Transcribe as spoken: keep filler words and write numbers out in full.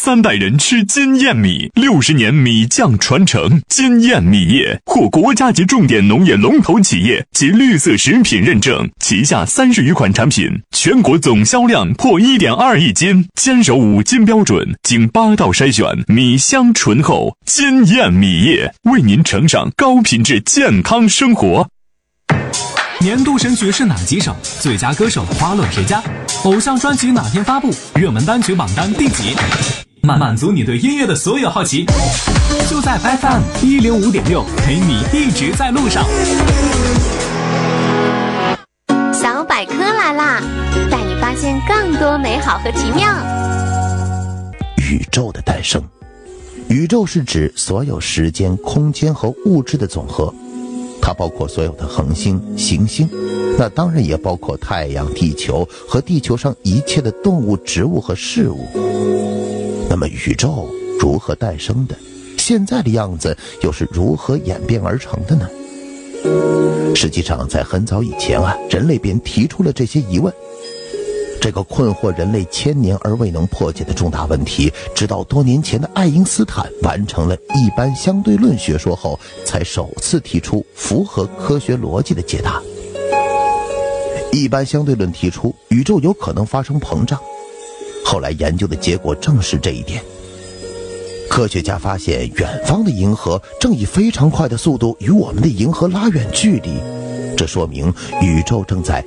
三代人吃金燕米，六十年米酱传承。金燕米业获国家级重点农业龙头企业及绿色食品认证，旗下三十余款产品，全国总销量破 一点二亿斤，坚守五金标准，经八道筛选，米香醇厚。金燕米业为您呈上高品质健康生活。 年度神曲是哪几首？最佳歌手花落谁家？偶像专辑哪天发布？热门单曲榜单第几？满满足你对音乐的所有好奇，就在 F M 一零五点六，陪你一直在路上。 小百科来啦，带你发现更多美好和奇妙。 宇宙的诞生，宇宙是指所有时间、空间和物质的总和。它包括所有的恒星、行星，那当然也包括太阳、地球和地球上一切的动物、植物和事物。那么宇宙如何诞生的？现在的样子又是如何演变而成的呢？实际上在很早以前啊，人类便提出了这些疑问。这个困惑人类千年而未能破解的重大问题，直到多年前的爱因斯坦完成了一般相对论学说后，才首次提出符合科学逻辑的解答。一般相对论提出宇宙有可能发生膨胀，后来研究的结果证实这一点。科学家发现远方的银河正以非常快的速度与我们的银河拉远距离，这说明宇宙正在